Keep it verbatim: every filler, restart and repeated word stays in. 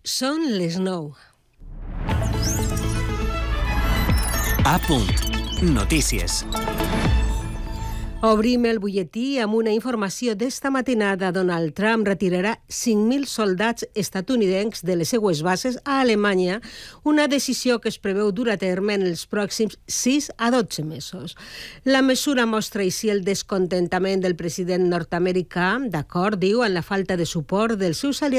Són les nou. A punt. Notícies. Obrim el butlletí amb una informació d'esta matinada. Donald Trump retirarà cinc mil soldats estatunidencs de les seues bases a Alemanya, una decisió que es preveu dur a terme en els pròxims sis a dotze mesos. La mesura mostra així el descontentament del president nord-americà, d'acord, diu, en la falta de suport dels seus aliats